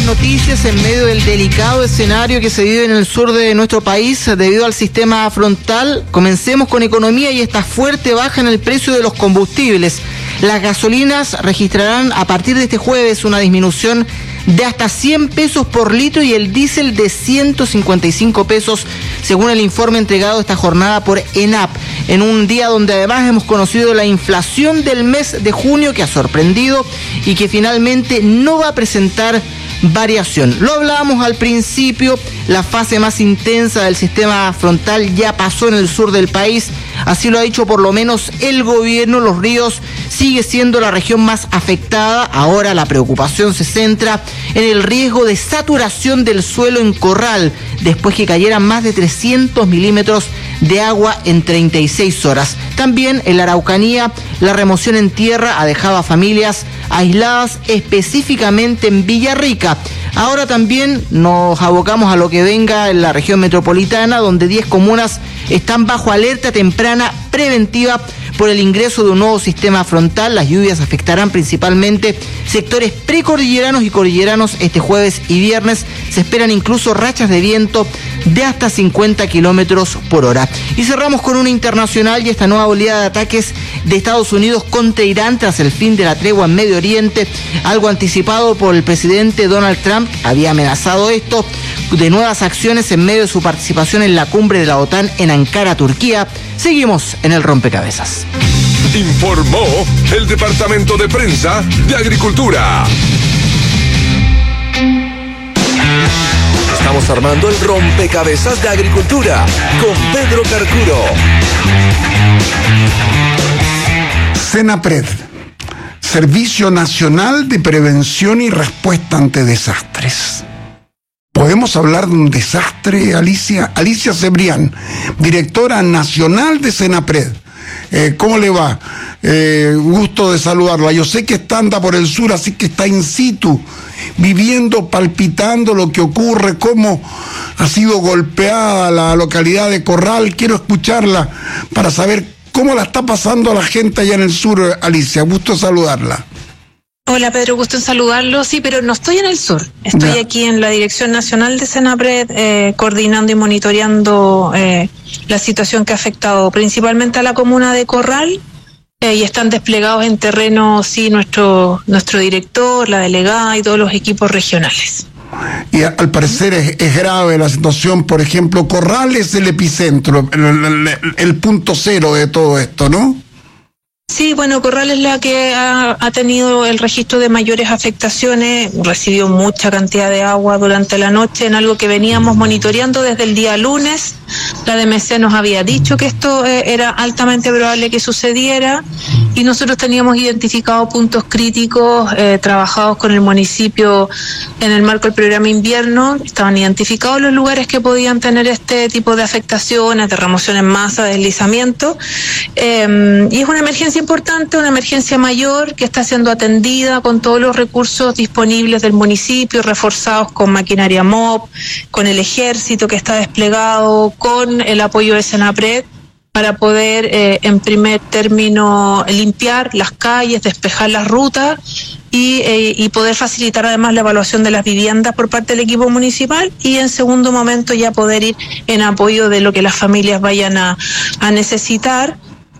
noticias en medio del delicado escenario que se vive en el sur de nuestro país debido al sistema frontal. Comencemos con economía y esta fuerte baja en el precio de los combustibles. Las gasolinas registrarán a partir de este jueves una disminución de hasta 100 pesos por litro y el diésel de 155 pesos, según el informe entregado esta jornada por ENAP, en un día donde además hemos conocido la inflación del mes de junio que ha sorprendido y que finalmente no va a presentar variación. Lo hablábamos al principio, la fase más intensa del sistema frontal ya pasó en el sur del país, así lo ha dicho por lo menos el gobierno. Los Ríos sigue siendo la región más afectada. Ahora la preocupación se centra en el riesgo de saturación del suelo en Corral, después que cayeran más de 300 milímetros de agua en 36 horas. También en la Araucanía, la remoción en tierra ha dejado a familias aisladas, específicamente en Villarrica. Ahora también nos abocamos a lo que venga en la región metropolitana, donde 10 comunas están bajo alerta temprana preventiva por el ingreso de un nuevo sistema frontal. Las lluvias afectarán principalmente sectores precordilleranos y cordilleranos este jueves y viernes. Se esperan incluso rachas de viento de hasta 50 kilómetros por hora. Y cerramos con una internacional y esta nueva oleada de ataques de Estados Unidos contra Irán tras el fin de la tregua en Medio Oriente, algo anticipado por el presidente Donald Trump. Había amenazado esto de nuevas acciones en medio de su participación en la cumbre de la OTAN en Ankara, Turquía. Seguimos en el rompecabezas. Informó el Departamento de Prensa de Agricultura. Estamos armando el rompecabezas de Agricultura con Pedro Carcuro. Senapred, Servicio Nacional de Prevención y Respuesta ante Desastres. ¿Podemos hablar de un desastre, Alicia? Alicia Cebrián, directora nacional de Senapred. ¿Cómo le va? Gusto de saludarla. Yo sé que anda por el sur, así que está in situ, viviendo, palpitando lo que ocurre, cómo ha sido golpeada la localidad de Corral. Quiero escucharla para saber cómo la está pasando a la gente allá en el sur, Alicia. Gusto de saludarla. Hola Pedro, gusto en saludarlo. Sí, pero no estoy en el sur. Estoy aquí en la Dirección Nacional de Senapred, coordinando y monitoreando la situación que ha afectado principalmente a la comuna de Corral. Y están desplegados en terreno, sí, nuestro director, la delegada y todos los equipos regionales. Y al parecer es grave la situación. Por ejemplo, Corral es el epicentro, el punto cero de todo esto, ¿no? Sí, bueno, Corral es la que ha tenido el registro de mayores afectaciones, recibió mucha cantidad de agua durante la noche, en algo que veníamos monitoreando desde el día lunes. La DMC nos había dicho que esto era altamente probable que sucediera y nosotros teníamos identificado puntos críticos, trabajados con el municipio en el marco del programa invierno. Estaban identificados los lugares que podían tener este tipo de afectaciones, de remoción en masa, de deslizamiento, y es una emergencia importante, una emergencia mayor que está siendo atendida con todos los recursos disponibles del municipio, reforzados con maquinaria MOP, con el ejército que está desplegado, con el apoyo de Senapred, para poder en primer término limpiar las calles, despejar las rutas y poder facilitar además la evaluación de las viviendas por parte del equipo municipal, y en segundo momento ya poder ir en apoyo de lo que las familias vayan a necesitar.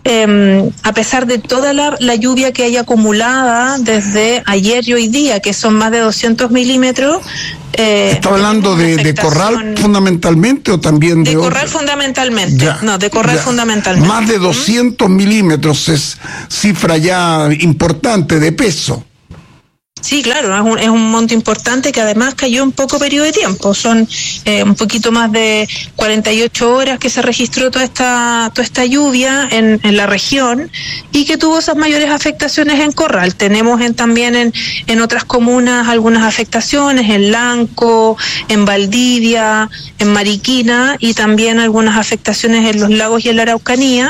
A pesar de toda la lluvia que hay acumulada desde ayer y hoy día, que son más de 200 milímetros. ¿Está hablando de Corral fundamentalmente o también de Corral fundamentalmente? Ya, no, de Corral ya. Fundamentalmente. Más de 200 milímetros es cifra ya importante de peso. Sí, claro, es un monto importante que además cayó en poco periodo de tiempo. Son un poquito más de 48 horas que se registró toda esta lluvia en la región y que tuvo esas mayores afectaciones en Corral. Tenemos también en otras comunas algunas afectaciones, en Lanco, en Valdivia, en Mariquina, y también algunas afectaciones en los lagos y en la Araucanía.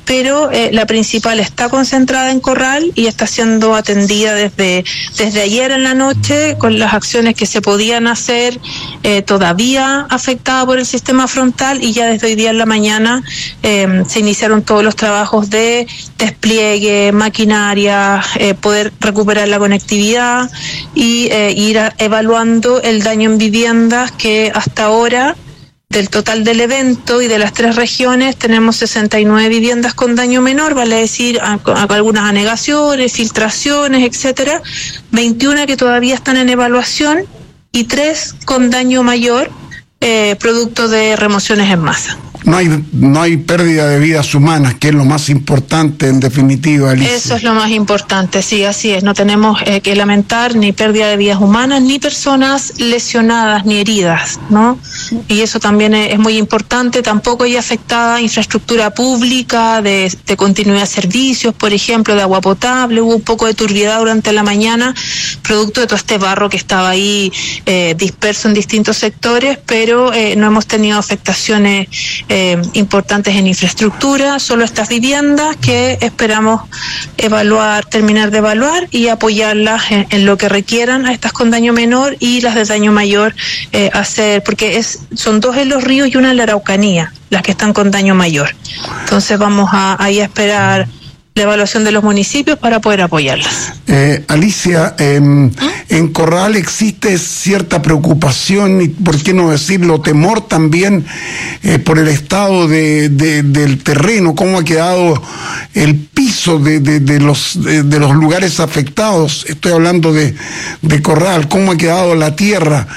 pero la principal está concentrada en Corral y está siendo atendida desde ayer en la noche con las acciones que se podían hacer, todavía afectada por el sistema frontal, y ya desde hoy día en la mañana se iniciaron todos los trabajos de despliegue, maquinaria, poder recuperar la conectividad y ir evaluando el daño en viviendas, que hasta ahora, del total del evento y de las 3 regiones, tenemos 69 viviendas con daño menor, vale decir, algunas anegaciones, filtraciones, etcétera, 21 que todavía están en evaluación y 3 con daño mayor, producto de remociones en masa. No hay pérdida de vidas humanas, que es lo más importante en definitiva, Alicia. Eso es lo más importante, sí, así es. No tenemos que lamentar ni pérdida de vidas humanas, ni personas lesionadas, ni heridas, ¿no? Y eso también es muy importante. Tampoco hay afectada infraestructura pública de continuidad de servicios, por ejemplo, de agua potable. Hubo un poco de turbiedad durante la mañana, producto de todo este barro que estaba ahí disperso en distintos sectores, pero no hemos tenido afectaciones importantes en infraestructura, solo estas viviendas que esperamos terminar de evaluar y apoyarlas en lo que requieran a estas con daño menor, y las de daño mayor hacer, porque son 2 en Los Ríos y una en la Araucanía, las que están con daño mayor. Entonces vamos a esperar la evaluación de los municipios para poder apoyarlas. Alicia, en Corral existe cierta preocupación y, por qué no decirlo, temor también por el estado del terreno, cómo ha quedado el piso de los lugares afectados. Estoy hablando de Corral, cómo ha quedado la tierra.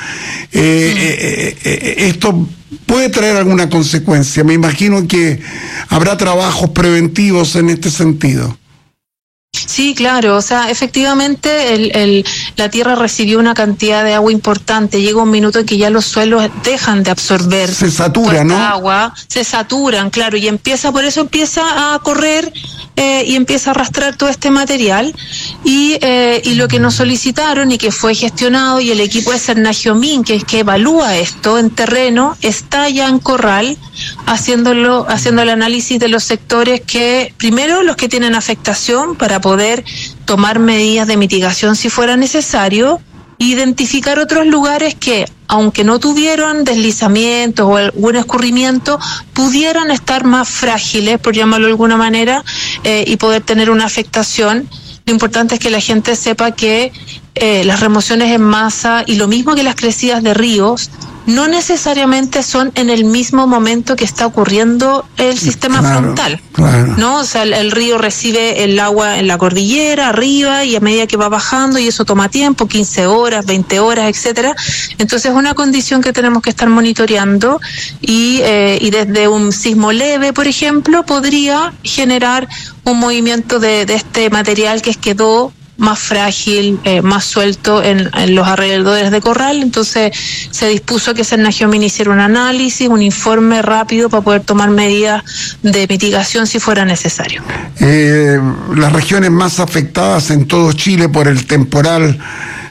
Esto puede traer alguna consecuencia. Me imagino que habrá trabajos preventivos en este sentido. Sí, claro, o sea, efectivamente la tierra recibió una cantidad de agua importante. Llega un minuto en que ya los suelos dejan de absorber. Se satura, ¿no? Agua, se saturan, claro, y por eso empieza a correr y empieza a arrastrar todo este material. Y lo que nos solicitaron y que fue gestionado, y el equipo de Cernagiomín, que evalúa esto en terreno, está ya en Corral haciendo el análisis de los sectores primero los que tienen afectación, para poder tomar medidas de mitigación si fuera necesario, identificar otros lugares que, aunque no tuvieron deslizamientos o algún escurrimiento, pudieran estar más frágiles, por llamarlo de alguna manera, y poder tener una afectación. Lo importante es que la gente sepa que las remociones en masa, y lo mismo que las crecidas de ríos, no necesariamente son en el mismo momento que está ocurriendo el sistema frontal, ¿no? O sea, el río recibe el agua en la cordillera, arriba, y a medida que va bajando, y eso toma tiempo, 15 horas, 20 horas, etcétera. Entonces es una condición que tenemos que estar monitoreando, y desde un sismo leve, por ejemplo, podría generar un movimiento de este material que quedó más frágil, más suelto en los alrededores de Corral. Entonces se dispuso que Cernagiomín hiciera un análisis, un informe rápido para poder tomar medidas de mitigación si fuera necesario. Las regiones más afectadas en todo Chile por el temporal,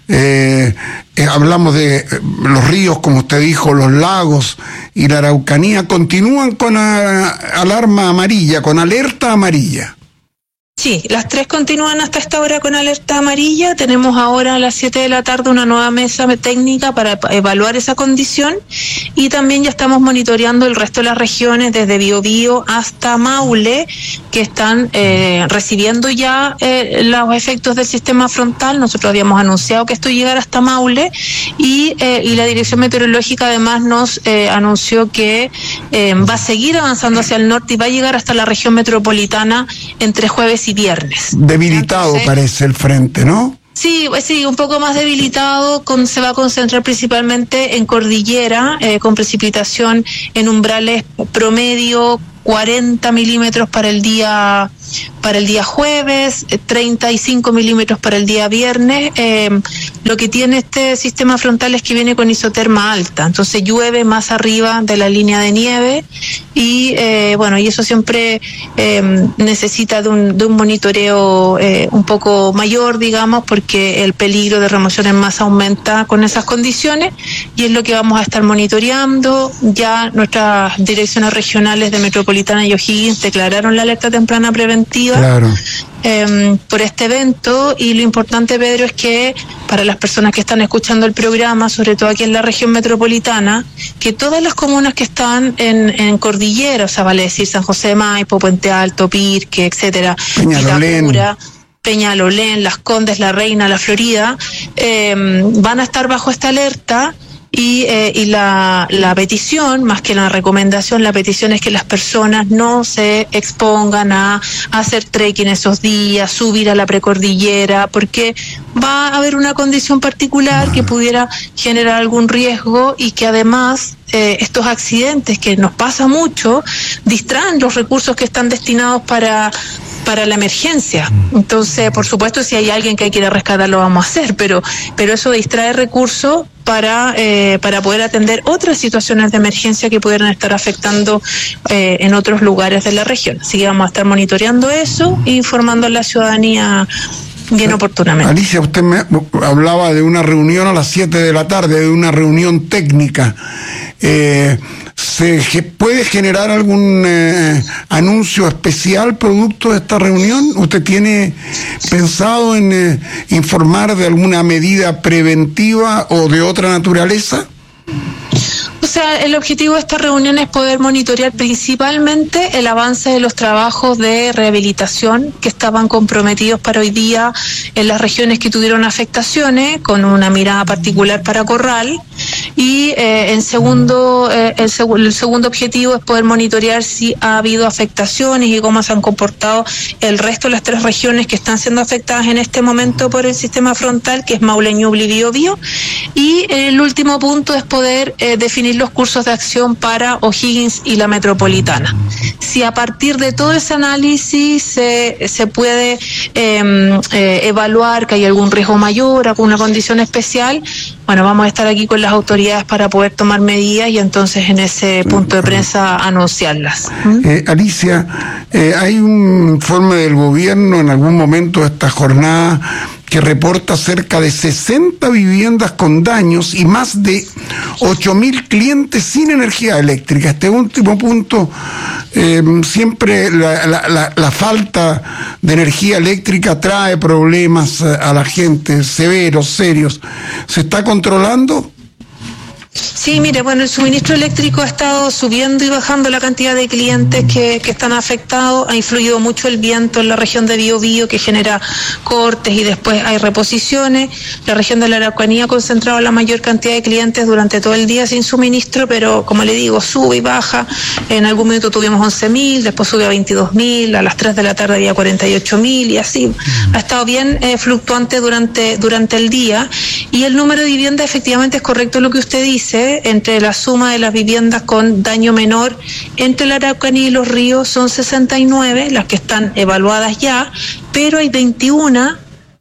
hablamos de los ríos, como usted dijo, los lagos y la Araucanía, continúan con alarma amarilla, con alerta amarilla. Sí, las 3 continúan hasta esta hora con alerta amarilla. Tenemos ahora a las 7 de la tarde una nueva mesa técnica para evaluar esa condición, y también ya estamos monitoreando el resto de las regiones, desde Biobío hasta Maule, que están recibiendo ya los efectos del sistema frontal. Nosotros habíamos anunciado que esto llegara hasta Maule, y la Dirección Meteorológica además nos anunció que va a seguir avanzando hacia el norte y va a llegar hasta la región metropolitana entre jueves y viernes. Debilitado. Entonces, parece el frente, ¿no? Sí, un poco más debilitado, se va a concentrar principalmente en cordillera, con precipitación en umbrales promedio 40 milímetros para el día jueves, 35 milímetros para el día viernes. Lo que tiene este sistema frontal es que viene con isoterma alta, entonces llueve más arriba de la línea de nieve, y y eso siempre necesita de un monitoreo un poco mayor, digamos, porque el peligro de remoción en masa aumenta con esas condiciones, y es lo que vamos a estar monitoreando. Ya nuestras direcciones regionales de metropolitana Metropolitana y O'Higgins declararon la alerta temprana preventiva. Claro. Por este evento, y lo importante, Pedro, es que para las personas que están escuchando el programa, sobre todo aquí en la región metropolitana, que todas las comunas que están en cordillera, o sea, vale decir San José de Maipo, Puente Alto, Pirque, etcétera, Peñalolén, Las Condes, La Reina, La Florida, van a estar bajo esta alerta. Y la petición, más que la recomendación, la petición es que las personas no se expongan a hacer trekking esos días, subir a la precordillera, porque va a haber una condición particular que pudiera generar algún riesgo, y que además estos accidentes, que nos pasa mucho, distraen los recursos que están destinados para la emergencia. Entonces, por supuesto, si hay alguien que quiera rescatar, lo vamos a hacer, pero eso distrae recursos para poder atender otras situaciones de emergencia que pudieran estar afectando en otros lugares de la región. Así que vamos a estar monitoreando eso e informando a la ciudadanía bien oportunamente. Alicia, usted me hablaba de una reunión a las 7 de la tarde, de una reunión técnica. ¿Se puede generar algún anuncio especial producto de esta reunión? ¿Usted tiene pensado en informar de alguna medida preventiva o de otra naturaleza? O sea, el objetivo de esta reunión es poder monitorear principalmente el avance de los trabajos de rehabilitación que estaban comprometidos para hoy día en las regiones que tuvieron afectaciones, con una mirada particular para Corral. Y el segundo objetivo es poder monitorear si ha habido afectaciones y cómo se han comportado el resto de las 3 regiones que están siendo afectadas en este momento por el sistema frontal, que es Maule, Ñuble y Biobío. Y el último punto es poder definir los cursos de acción para O'Higgins y la metropolitana. Si a partir de todo ese análisis se puede evaluar que hay algún riesgo mayor, alguna condición especial, bueno, vamos a estar aquí con las autoridades para poder tomar medidas y entonces en ese punto de prensa anunciarlas. Alicia, hay un informe del gobierno en algún momento de esta jornada que reporta cerca de 60 viviendas con daños y más de 8.000 clientes sin energía eléctrica. Este último punto, siempre la falta de energía eléctrica trae problemas a la gente, severos, serios. ¿Se está controlando? Sí, mire, bueno, el suministro eléctrico ha estado subiendo y bajando la cantidad de clientes que están afectados. Ha influido mucho el viento en la región de Biobío, que genera cortes y después hay reposiciones. La región de la Araucanía ha concentrado la mayor cantidad de clientes durante todo el día sin suministro, pero como le digo, sube y baja. En algún momento tuvimos 11.000, después sube a 22.000, a las 3 de la tarde había 48.000 y así. Ha estado bien fluctuante durante el día, y el número de viviendas efectivamente es correcto lo que usted dice. Entre la suma de las viviendas con daño menor entre la Araucanía y los ríos son 69 las que están evaluadas ya, pero hay 21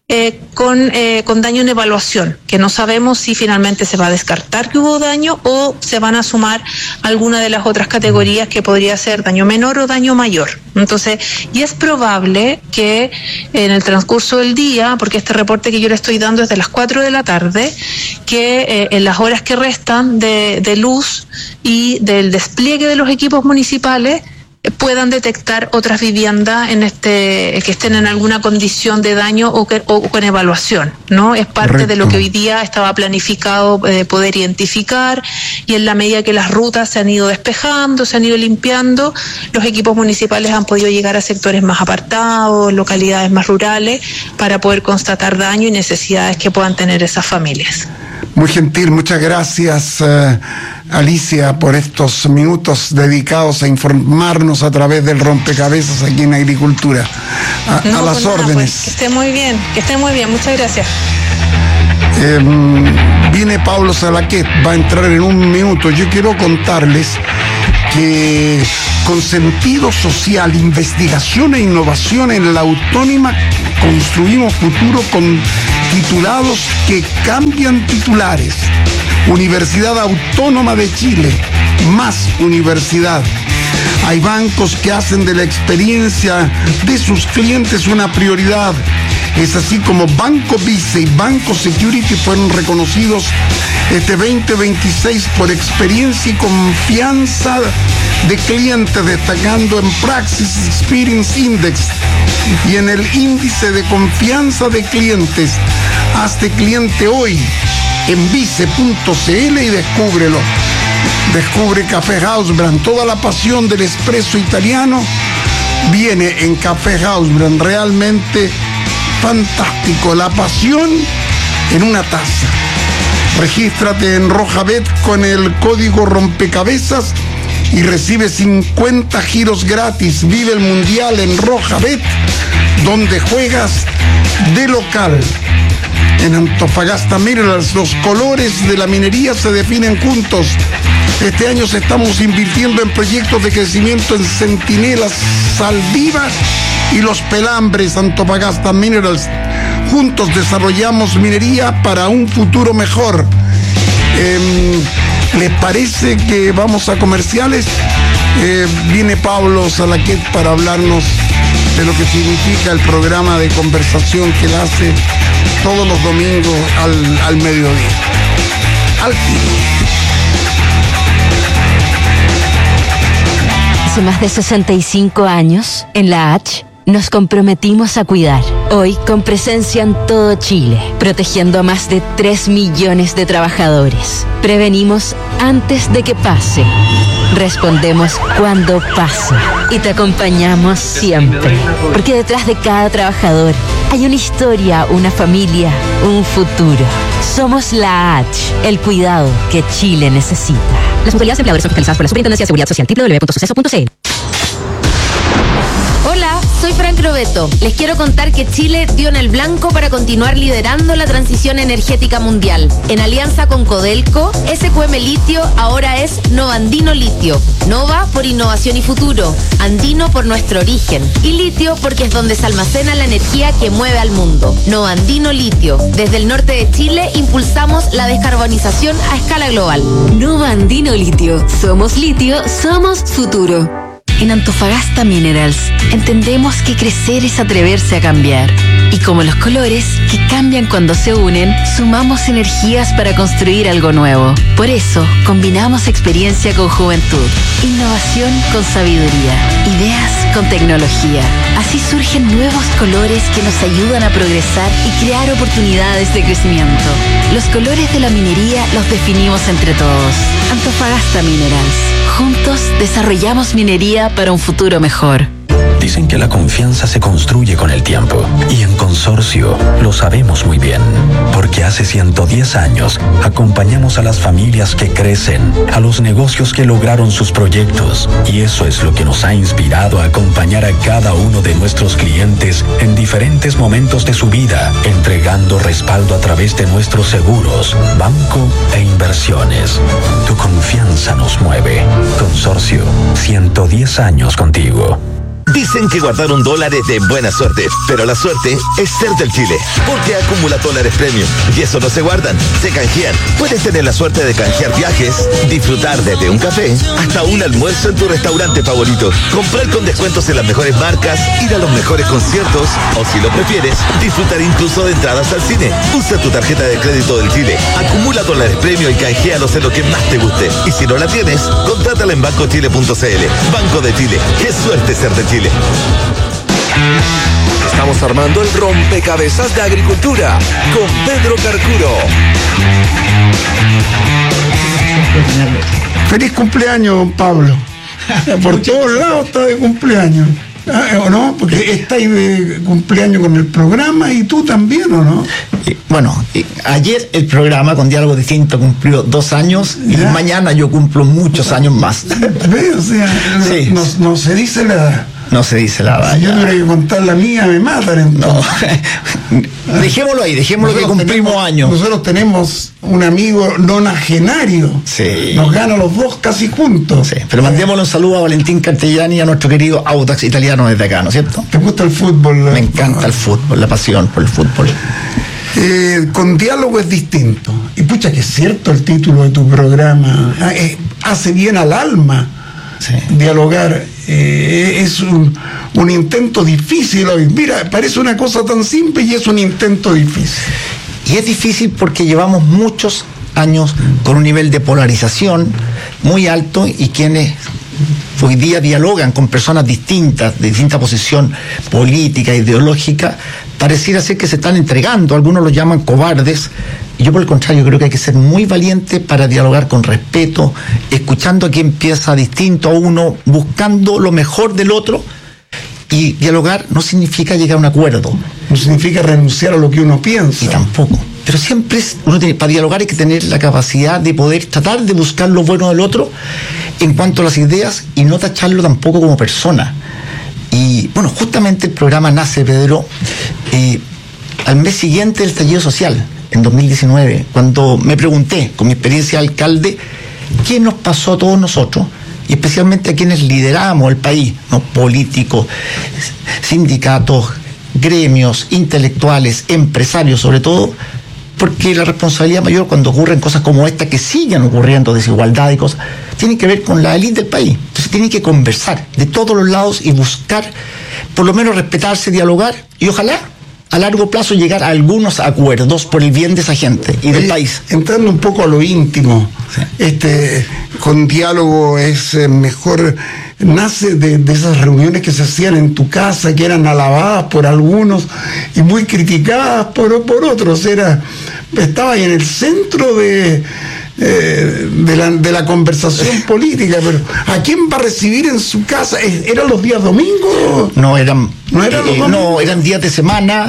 con daño en evaluación, que no sabemos si finalmente se va a descartar que hubo daño o se van a sumar alguna de las otras categorías, que podría ser daño menor o daño mayor. Entonces, y es probable que en el transcurso del día, porque este reporte que yo le estoy dando es de las 4 de la tarde, que en las horas que restan de luz y del despliegue de los equipos municipales, puedan detectar otras viviendas que estén en alguna condición de daño o con evaluación, ¿no? Es parte Correcto. De lo que hoy día estaba planificado poder identificar, y en la medida que las rutas se han ido despejando, se han ido limpiando, los equipos municipales han podido llegar a sectores más apartados, localidades más rurales, para poder constatar daño y necesidades que puedan tener esas familias. Muy gentil, muchas gracias, Alicia, por estos minutos dedicados a informarnos a través del rompecabezas aquí en Agricultura. A las órdenes. Pues, que esté muy bien, muchas gracias. Viene Pablo Salaquet, va a entrar en un minuto. Yo quiero contarles que con sentido social, investigación e innovación en la Autónoma construimos futuro con titulados que cambian titulares. Universidad Autónoma de Chile, más universidad. Hay bancos que hacen de la experiencia de sus clientes una prioridad. Es así como Banco Vice y Banco Security fueron reconocidos este 2026 por experiencia y confianza de clientes, destacando en Praxis Experience Index y en el índice de confianza de clientes. Hazte cliente hoy en vice.cl y descúbrelo. Descubre Café Hausbrand. Toda la pasión del espresso italiano viene en Café Hausbrand. Realmente fantástico. La pasión en una taza. Regístrate en Rojabet con el código rompecabezas y recibe 50 giros gratis. Vive el Mundial en Rojabet, donde juegas de local. En Antofagasta Minerals, los colores de la minería se definen juntos. Este año estamos invirtiendo en proyectos de crecimiento en Centinelas, Saldivas y Los Pelambres. Antofagasta Minerals. Juntos desarrollamos minería para un futuro mejor. ¿Les parece que vamos a comerciales? Viene Pablo Salaquet para hablarnos de lo que significa el programa de conversación que él hace todos los domingos al mediodía. Al tiro. Hace más de 65 años, en la H, nos comprometimos a cuidar. Hoy, con presencia en todo Chile, protegiendo a más de 3 millones de trabajadores. Prevenimos antes de que pase. Respondemos cuando pase. Y te acompañamos siempre. Porque detrás de cada trabajador hay una historia, una familia, un futuro. Somos la H, el cuidado que Chile necesita. Las mutualidades empleadores son fiscalizadas por la Superintendencia de Seguridad Social. www.suceso.cl. Hola, soy Frank Robeto. Les quiero contar que Chile dio en el blanco para continuar liderando la transición energética mundial. En alianza con Codelco, SQM Litio ahora es Novandino Litio. Nova por innovación y futuro, Andino por nuestro origen y Litio porque es donde se almacena la energía que mueve al mundo. Novandino Litio. Desde el norte de Chile impulsamos la descarbonización a escala global. Novandino Litio. Somos litio, somos futuro. En Antofagasta Minerals entendemos que crecer es atreverse a cambiar. Y como los colores, que cambian cuando se unen, sumamos energías para construir algo nuevo. Por eso, combinamos experiencia con juventud, innovación con sabiduría, ideas con tecnología. Así surgen nuevos colores que nos ayudan a progresar y crear oportunidades de crecimiento. Los colores de la minería los definimos entre todos. Antofagasta Minerals. Juntos desarrollamos minería para un futuro mejor. Dicen que la confianza se construye con el tiempo y en Consorcio lo sabemos muy bien, porque hace 110 años acompañamos a las familias que crecen, a los negocios que lograron sus proyectos, y eso es lo que nos ha inspirado a acompañar a cada uno de nuestros clientes en diferentes momentos de su vida, entregando respaldo a través de nuestros seguros, banco e inversiones. Tu confianza nos mueve. Consorcio, 110 años contigo. Dicen que guardar $1 es de buena suerte, pero la suerte es ser del Chile, porque acumula dólares premium, y eso no se guardan, se canjean. Puedes tener la suerte de canjear viajes, disfrutar desde un café hasta un almuerzo en tu restaurante favorito, comprar con descuentos en las mejores marcas, ir a los mejores conciertos, o si lo prefieres, disfrutar incluso de entradas al cine. Usa tu tarjeta de crédito del Chile, acumula dólares premium y canjealos en lo que más te guste. Y si no la tienes, contrátala en bancochile.cl. Banco de Chile, qué suerte ser de Chile. Estamos armando el rompecabezas de agricultura con Pedro Carcuro. Feliz cumpleaños, Pablo. Por todos lados está de cumpleaños. ¿O no? Porque estáis de cumpleaños con el programa y tú también, ¿o no? Bueno, ayer el programa con Diálogo Distinto cumplió 2 años y mañana yo cumplo muchos años más. O sea, sí. No se dice la edad. No se dice la edad. Si yo tuviera que contar la mía, me matan entonces. No. Dejémoslo ahí, dejémoslo que cumplimos años. Nosotros tenemos un amigo nonagenario. Sí. Nos gana los dos casi juntos. Sí. Pero mandémosle un saludo a Valentín Cartellani y a nuestro querido Audax Italiano desde acá, ¿no es cierto? ¿Te gusta el fútbol? Me encanta el fútbol, la pasión por el fútbol. Con Diálogo es distinto. Y pucha, que es cierto el título de tu programa. Hace bien al alma. Sí. Dialogar. Es un intento difícil hoy. Mira, parece una cosa tan simple y es un intento difícil. Y es difícil porque llevamos muchos años con un nivel de polarización muy alto, y quienes hoy día dialogan con personas distintas, de distinta posición política, ideológica, pareciera ser que se están entregando. Algunos los llaman cobardes, y yo por el contrario creo que hay que ser muy valiente para dialogar con respeto, escuchando a quien piensa distinto a uno, buscando lo mejor del otro. Y dialogar no significa llegar a un acuerdo. No significa renunciar a lo que uno piensa. Y tampoco. Pero siempre para dialogar hay que tener la capacidad de poder tratar de buscar lo bueno del otro en cuanto a las ideas, y no tacharlo tampoco como persona. Y bueno, justamente el programa nace, Pedro, al mes siguiente del estallido social, en 2019, cuando me pregunté, con mi experiencia de alcalde, ¿qué nos pasó a todos nosotros? Y especialmente a quienes lideramos el país, ¿no? Políticos, sindicatos, gremios, intelectuales, empresarios sobre todo, porque la responsabilidad mayor cuando ocurren cosas como esta, que siguen ocurriendo, desigualdad y cosas, tiene que ver con la élite del país. Entonces tienen que conversar de todos los lados y buscar, por lo menos respetarse, dialogar, y ojalá a largo plazo llegar a algunos acuerdos por el bien de esa gente y del país. Entrando un poco a lo íntimo, sí. Con diálogo es mejor, nace de esas reuniones que se hacían en tu casa, que eran alabadas por algunos y muy criticadas por otros. Estaba ahí en el centro de la conversación política, pero ¿a quién va a recibir en su casa? ¿Eran los días domingos? No eran días de semana.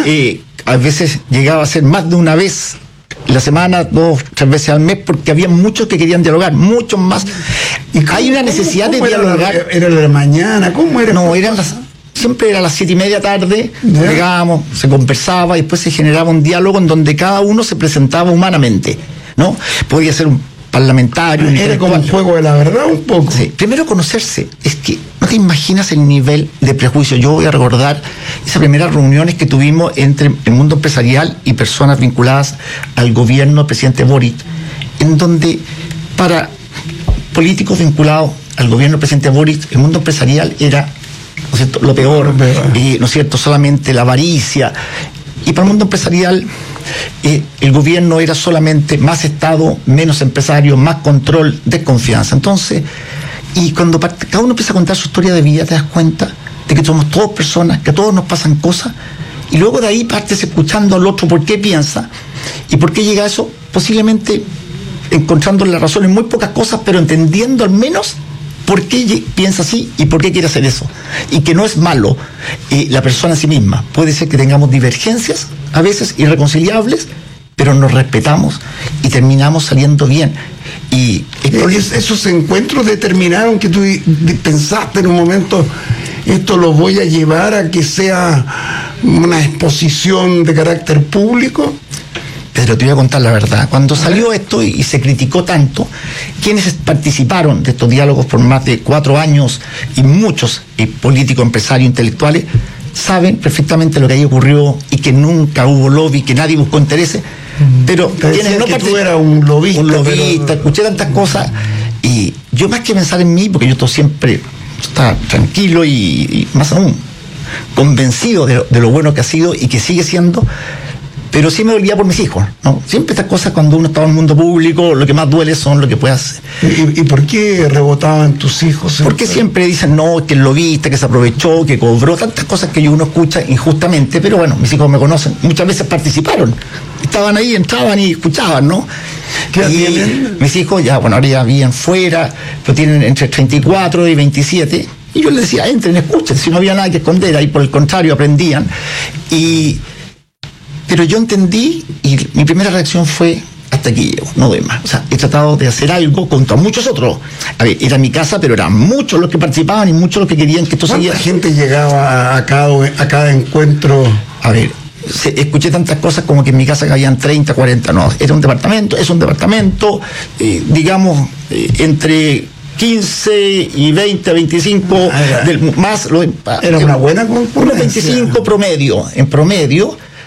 A veces llegaba a ser más de una vez la semana, 2, 3 veces al mes, porque había muchos que querían dialogar, muchos más. ¿Y hay una necesidad de dialogar? ¿Era la mañana? ¿Cómo era? No, siempre era a las 7:30 tarde, llegábamos, se conversaba, y después se generaba un diálogo en donde cada uno se presentaba humanamente, ¿no? Podía ser un parlamentario. Era como un juego de la verdad un poco. Sí. Primero conocerse. Es que no te imaginas el nivel de prejuicio. Yo voy a recordar esas primeras reuniones que tuvimos entre el mundo empresarial y personas vinculadas al gobierno del presidente Boric, en donde para políticos vinculados al gobierno del presidente Boric, el mundo empresarial era, ¿no es cierto?, lo peor, ¿no es cierto?, solamente la avaricia. Y para el mundo empresarial, el gobierno era solamente más Estado, menos empresarios, más control, desconfianza. Entonces, y cuando cada uno empieza a contar su historia de vida, te das cuenta de que somos todos personas, que a todos nos pasan cosas, y luego de ahí partes escuchando al otro por qué piensa y por qué llega a eso, posiblemente encontrando la razón en muy pocas cosas, pero entendiendo al menos por qué piensa así y por qué quiere hacer eso. Y que no es malo la persona en sí misma. Puede ser que tengamos divergencias, a veces irreconciliables, pero nos respetamos y terminamos saliendo bien. Y esos encuentros determinaron que tú pensaste en un momento, esto lo voy a llevar a que sea una exposición de carácter público. Pero te voy a contar la verdad. Cuando salió esto y se criticó tanto, quienes participaron de estos diálogos por más de 4 años, y muchos políticos, empresarios, intelectuales, saben perfectamente lo que ahí ocurrió, y que nunca hubo lobby, que nadie buscó intereses. Pero quienes no tú eras un lobista, escuché tantas cosas, y yo, más que pensar en mí, porque yo todo siempre estaba tranquilo y más aún convencido de lo bueno que ha sido y que sigue siendo, pero sí me dolía por mis hijos, ¿no? Siempre estas cosas, cuando uno está en el mundo público, lo que más duele son lo que puede hacer. ¿Y por qué rebotaban tus hijos? Porque siempre dicen, no, que el lobista, que se aprovechó, que cobró, tantas cosas que uno escucha injustamente, pero bueno, mis hijos me conocen, muchas veces participaron, estaban ahí, entraban y escuchaban, ¿no? ¿Qué edad tienen? Mis hijos ya, bueno, ahora ya viven fuera, pero tienen entre 34 y 27, y yo les decía, entren, escuchen, si no había nada que esconder, ahí por el contrario aprendían, pero yo entendí, y mi primera reacción fue, hasta aquí llego, no doy más. O sea, he tratado de hacer algo contra muchos otros. A ver, era mi casa, pero eran muchos los que participaban y muchos los que querían que esto siguiera. ¿Cuánta gente llegaba a cada encuentro? A ver, escuché tantas cosas como que en mi casa cabían 30, 40, no, era un departamento, es un departamento, digamos, entre 15 y 20, 25, era una buena concurrencia. Unos 25 promedio, en promedio,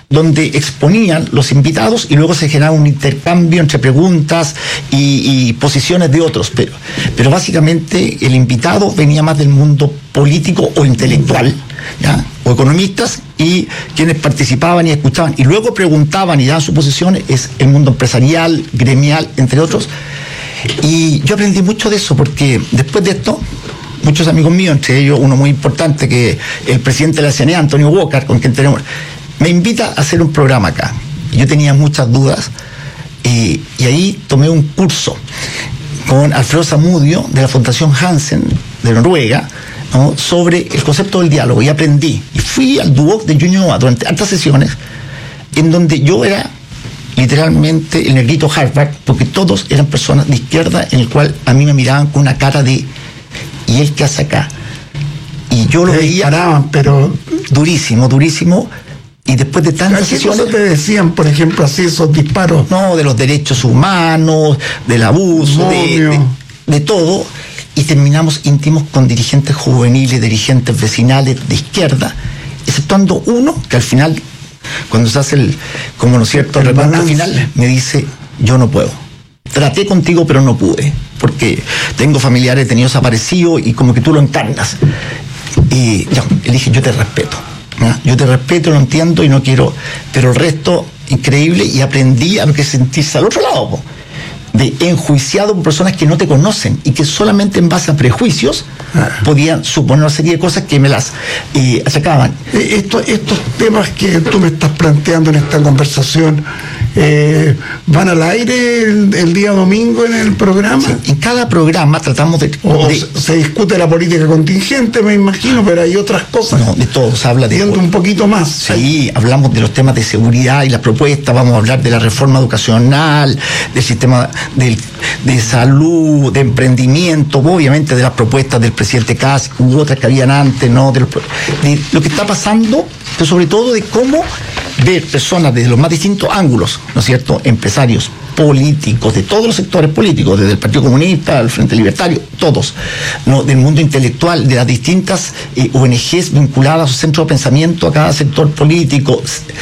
donde exponían los invitados y luego se generaba un intercambio entre preguntas y posiciones de otros, pero básicamente el invitado venía más del mundo político o intelectual, ¿ya? O economistas, y quienes participaban y escuchaban y luego preguntaban y daban sus posiciones es el mundo empresarial, gremial, entre otros. Y yo aprendí mucho de eso, porque después de esto muchos amigos míos, entre ellos uno muy importante, que el presidente de la CNA, Antonio Walker, con quien tenemos, me invita a hacer un programa acá. Yo tenía muchas dudas y ahí tomé un curso con Alfredo Zamudio de la Fundación Hansen de Noruega, ¿no?, sobre el concepto del diálogo, y aprendí. Y fui al Duoc de Ñuñoa durante hartas sesiones en donde yo era literalmente el negrito Harvard, porque todos eran personas de izquierda, en el cual a mí me miraban con una cara de ¿y él qué hace acá? Y yo lo veía paraban, pero durísimo. Y después de tantas ¿qué sesiones cosas te decían, por ejemplo, así esos disparos? No, de los derechos humanos, del abuso, de todo. Y terminamos íntimos con dirigentes juveniles, dirigentes vecinales de izquierda, exceptuando uno que al final, cuando se hace el reparto final, me dice: yo no puedo. Traté contigo, pero no pude, porque tengo familiares, he tenido desaparecidos y como que tú lo encarnas. Y ya, le dije: yo te respeto, ¿no? Yo te respeto, lo entiendo y no quiero, pero el resto, increíble, y aprendí a lo que sentirse al otro lado, po, de enjuiciado por personas que no te conocen y que solamente en base a prejuicios podían suponer una serie de cosas que me las achacaban. Estos temas que tú me estás planteando en esta conversación, ¿van al aire el día domingo en el programa? Sí, en cada programa tratamos de se discute la política contingente, me imagino, pero hay otras cosas. No, de todo, se habla de... un poquito más. Sí, hablamos de los temas de seguridad y las propuestas, vamos a hablar de la reforma educacional, del sistema de salud, de emprendimiento, obviamente de las propuestas del presidente Kast, u otras que habían antes, ¿no? De lo que está pasando, pero sobre todo de cómo ver personas desde los más distintos ángulos, ¿no es cierto?, empresarios, políticos, de todos los sectores políticos, desde el Partido Comunista, el Frente Libertario, todos, ¿no?, del mundo intelectual, de las distintas ONGs vinculadas a su centro de pensamiento, a cada sector político,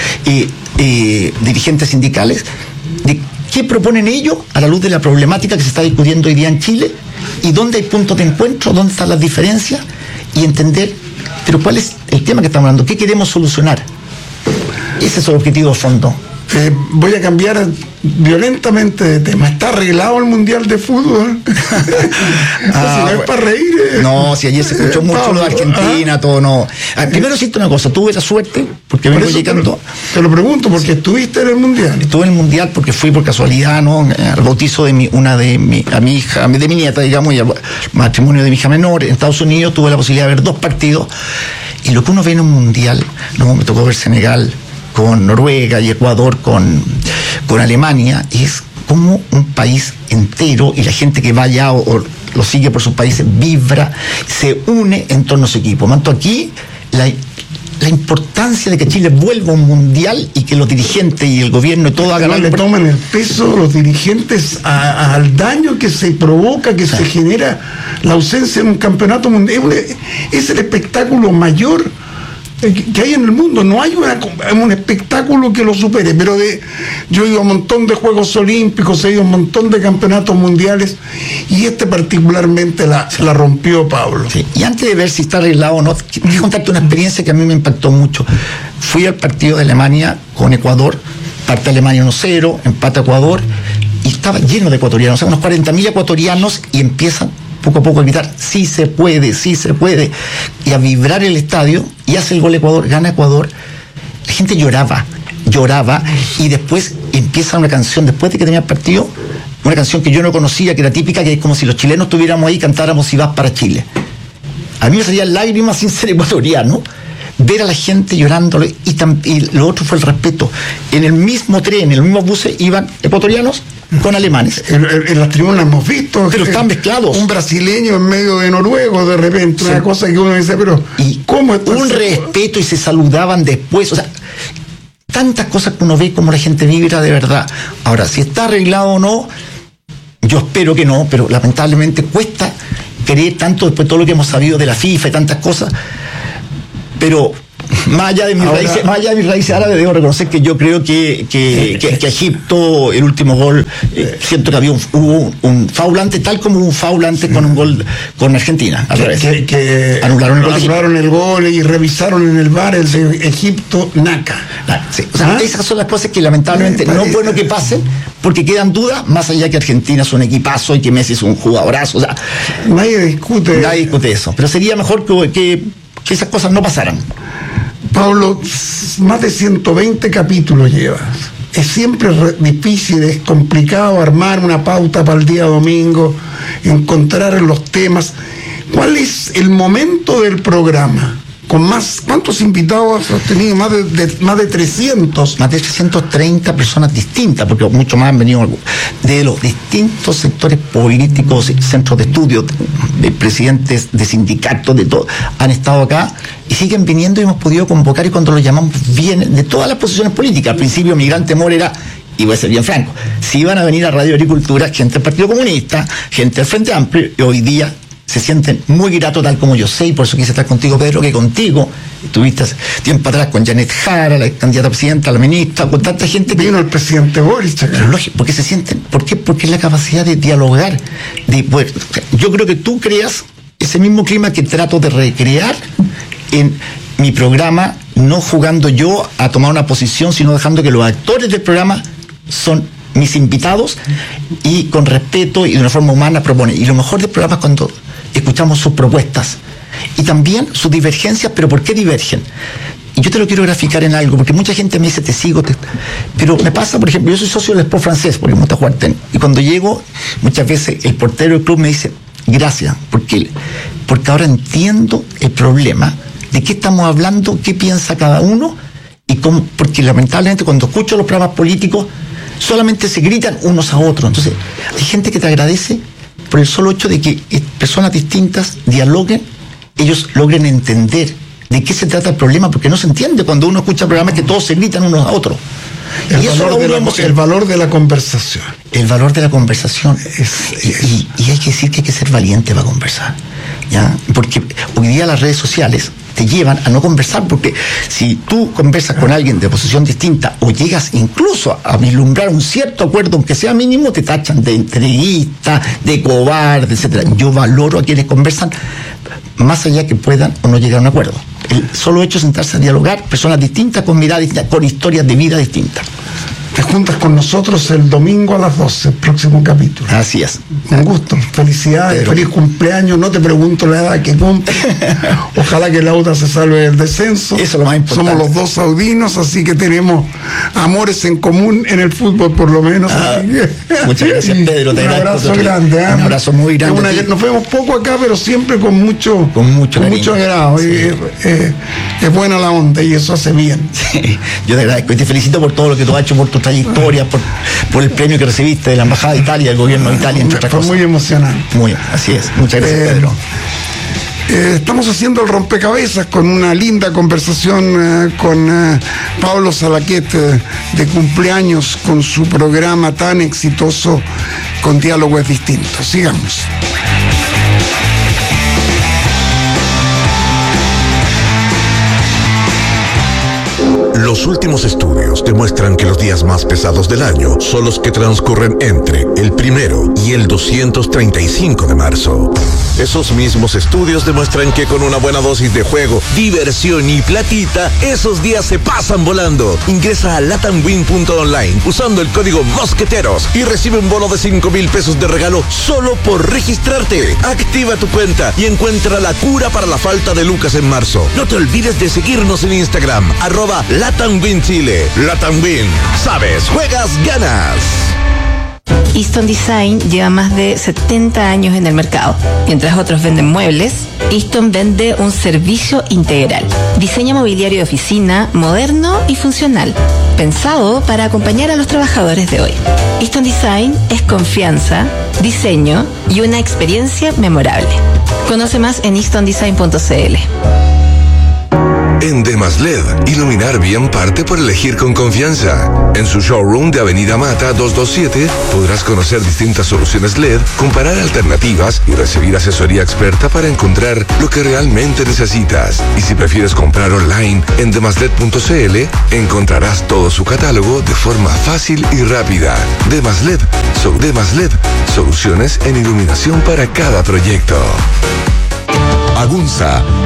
dirigentes sindicales, de qué proponen ellos a la luz de la problemática que se está discutiendo hoy día en Chile, y dónde hay puntos de encuentro, dónde están las diferencias, y entender, pero cuál es el tema que estamos hablando, qué queremos solucionar. Ese es el objetivo de fondo. Voy a cambiar violentamente de tema. ¿Está arreglado el Mundial de Fútbol? Si no es para reír. No, si ayer se escuchó mucho lo de Argentina, todo no. Primero decirte una cosa, tuve la suerte, porque vengo llegando... Te lo pregunto, porque estuviste en el Mundial. Estuve en el Mundial porque fui por casualidad, ¿no?, al bautizo de mi hija, de mi nieta, digamos, y al matrimonio de mi hija menor en Estados Unidos. Tuve la posibilidad de ver 2 partidos, y lo que uno ve en un Mundial, ¿no?, me tocó ver Senegal con Noruega y Ecuador con Alemania, es como un país entero, y la gente que va allá o lo sigue por sus países vibra, se une en torno a su equipo. Manto aquí la importancia de que Chile vuelva a un mundial y que los dirigentes y el gobierno y todo hagan algo. Le toman el peso los dirigentes al daño que se provoca, que se genera la ausencia en un campeonato mundial. Es el espectáculo mayor que hay en el mundo. No hay un espectáculo que lo supere, pero yo he ido a un montón de Juegos Olímpicos, he ido a un montón de campeonatos mundiales, y particularmente la rompió Pablo. Sí. Y antes de ver si está arreglado o no, quiero contarte una experiencia que a mí me impactó mucho. Fui al partido de Alemania con Ecuador, parte Alemania 1-0, empata Ecuador, y estaba lleno de ecuatorianos, o sea, unos 40.000 ecuatorianos, y empiezan poco a poco a gritar: sí se puede, y a vibrar el estadio, y hace el gol Ecuador, gana Ecuador. La gente lloraba, y después empieza una canción, después de que tenía el partido, una canción que yo no conocía, que era típica, que es como si los chilenos estuviéramos ahí y cantáramos "Si vas para Chile". A mí me salían lágrimas sin ser ecuatoriano, ver a la gente llorando, y lo otro fue el respeto. En el mismo tren, en el mismo bus iban ecuatorianos con alemanes. En las tribunas hemos visto, pero están mezclados. Un brasileño en medio de noruego, de repente, sí. Una cosa que uno dice, pero ¿y cómo es un respeto? Y se saludaban después, o sea, tantas cosas que uno ve como la gente vibra de verdad. Ahora, si está arreglado o no, yo espero que no, pero lamentablemente cuesta creer tanto después de todo lo que hemos sabido de la FIFA y tantas cosas. Pero Más allá de mis raíces árabes, debo reconocer que yo creo que Egipto, el último gol, siento que hubo un foul antes, tal como un foul antes con un gol con Argentina, al revés. Que anularon el gol y revisaron en el VAR el de Egipto, Naka. Sí. O sea, esas son las cosas que lamentablemente no es bueno que pasen, porque quedan dudas, más allá que Argentina es un equipazo y que Messi es un jugadorazo. O sea, nadie discute eso. Pero sería mejor que esas cosas no pasaran. Pablo, más de 120 capítulos llevas. Es siempre difícil, es complicado armar una pauta para el día domingo, encontrar los temas. ¿Cuál es el momento del programa? ¿Cuántos invitados has tenido? Más de 300. Más de 330 personas distintas, porque mucho más han venido de los distintos sectores políticos, centros de estudio, de presidentes de sindicatos, de todo, han estado acá y siguen viniendo y hemos podido convocar, y cuando los llamamos vienen de todas las posiciones políticas. Al principio mi gran temor era, y voy a ser bien franco, si iban a venir a Radio Agricultura gente del Partido Comunista, gente del Frente Amplio, y hoy día se sienten muy gratos, tal como yo sé, y por eso quise estar contigo, Pedro, que contigo estuviste hace tiempo atrás con Janet Jara, la candidata a presidenta, la ministra, con tanta gente que vino el presidente Boris. Pero lógico, porque se sienten, ¿por qué? Porque es la capacidad de dialogar, de poder. Yo creo que tú creas ese mismo clima que trato de recrear en mi programa, no jugando yo a tomar una posición, sino dejando que los actores del programa son mis invitados y con respeto y de una forma humana proponen. Y lo mejor del programa es cuando escuchamos sus propuestas y también sus divergencias, pero ¿por qué divergen? Y yo te lo quiero graficar en algo, porque mucha gente me dice, te sigo, pero me pasa, por ejemplo, yo soy socio del Sport francés, porque me gusta jugar tenis, y cuando llego, muchas veces el portero del club me dice, gracias, porque ahora entiendo el problema, de qué estamos hablando, qué piensa cada uno, y cómo, porque lamentablemente cuando escucho los programas políticos, solamente se gritan unos a otros. Entonces, hay gente que te agradece por el solo hecho de que personas distintas dialoguen, ellos logren entender de qué se trata el problema, porque no se entiende cuando uno escucha programas que todos se gritan unos a otros. El valor de la conversación. El valor de la conversación. Y hay que decir que hay que ser valiente para conversar, ¿ya? Porque hoy día las redes sociales te llevan a no conversar, porque si tú conversas con alguien de posición distinta o llegas incluso a vislumbrar un cierto acuerdo, aunque sea mínimo, te tachan de entreguista, de cobarde, etcétera. Yo valoro a quienes conversan más allá que puedan o no llegar a un acuerdo. El solo hecho de sentarse a dialogar, personas distintas, con miradas distintas, con historias de vida distintas. Te juntas con nosotros el domingo a las 12, el próximo capítulo. Así es. Un gusto, felicidades, Pedro. Feliz cumpleaños, no te pregunto la edad que cumple. Ojalá que Lauda se salve del descenso. Eso es lo más importante. Somos los dos saudinos, así que tenemos amores en común en el fútbol, por lo menos. Muchas gracias, Pedro. Un abrazo grande. Un abrazo muy grande. Nos vemos poco acá, pero siempre con mucho agrado. Es buena la onda y eso hace bien. Sí, yo te agradezco y te felicito por todo lo que tú has hecho, por tu trayectoria, por el premio que recibiste de la Embajada de Italia, del gobierno de Italia, entre otras cosas. Fue muy emocionante. Así es. Muchas gracias, Pedro. Estamos haciendo el rompecabezas con una linda conversación con Pablo Salaquet de cumpleaños, con su programa tan exitoso con Diálogo es Distinto. Sigamos. Los últimos estudios demuestran que los días más pesados del año son los que transcurren entre el 1 y el 235 de marzo. Esos mismos estudios demuestran que con una buena dosis de juego, diversión y platita, esos días se pasan volando. Ingresa a latamwin.online usando el código Mosqueteros y recibe un bono de 5,000 pesos de regalo solo por registrarte. Activa tu cuenta y encuentra la cura para la falta de lucas en marzo. No te olvides de seguirnos en Instagram, @LatamWin Chile. LatamWin. Sabes, juegas, ganas. Easton Design lleva más de 70 años en el mercado. Mientras otros venden muebles, Easton vende un servicio integral. Diseño mobiliario de oficina, moderno y funcional, pensado para acompañar a los trabajadores de hoy. Easton Design es confianza, diseño y una experiencia memorable. Conoce más en eastondesign.cl. En Demas LED, iluminar bien parte por elegir con confianza. En su showroom de Avenida Mata 227 podrás conocer distintas soluciones LED, comparar alternativas y recibir asesoría experta para encontrar lo que realmente necesitas. Y si prefieres comprar online en demasled.cl, encontrarás todo su catálogo de forma fácil y rápida. Demas LED, soluciones en iluminación para cada proyecto. Agunza